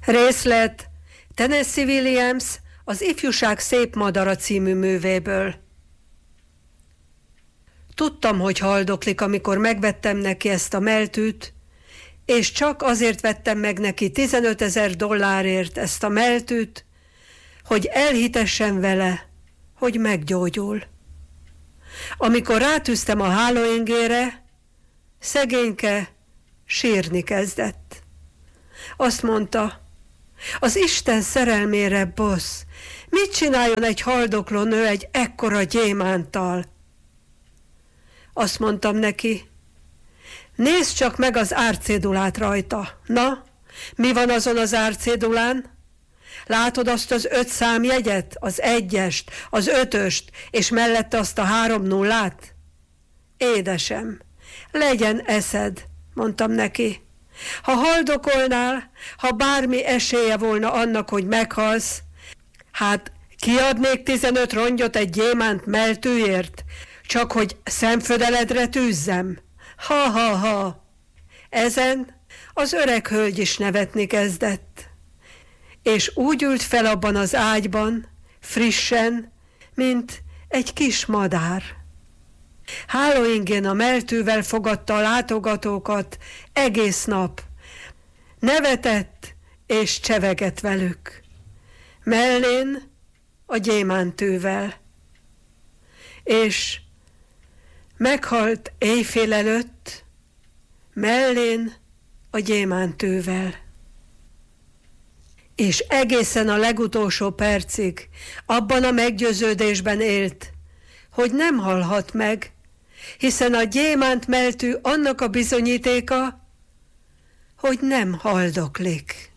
Részlet Tennessee Williams az Ifjúság szép madara című művéből. Tudtam, hogy haldoklik, amikor megvettem neki ezt a meltűt, és csak azért vettem meg neki $15,000 ezt a meltűt, hogy elhitessen vele, hogy meggyógyul. Amikor rátűztem a hálóingére, szegényke sírni kezdett. Azt mondta, az Isten szerelmére, boss, mit csináljon egy haldokló nő egy ekkora gyémánttal? Azt mondtam neki, nézd csak meg az árcédulát rajta. Na, mi van azon az árcédulán? Látod azt az 5 számjegyet, az 1-est, az 5-öst, és mellette azt a 3 nullát? Édesem, legyen eszed, mondtam neki. Ha haldokolnál, ha bármi esélye volna annak, hogy meghalsz, hát kiadnék 15 rongyot egy gyémánt meltűért, csak hogy szemfödeledre tűzzem. Ha. Ezen az öreg hölgy is nevetni kezdett, és úgy ült fel abban az ágyban, frissen, mint egy kis madár. Hálóingén a meltűvel fogadta a látogatókat egész nap. Nevetett és csevegett velük. Mellén a gyémántűvel. És meghalt éjfél előtt, mellén a gyémántűvel. És egészen a legutolsó percig abban a meggyőződésben élt, hogy nem halhat meg, hiszen a gyémánt meltű annak a bizonyítéka, hogy nem haldoklik.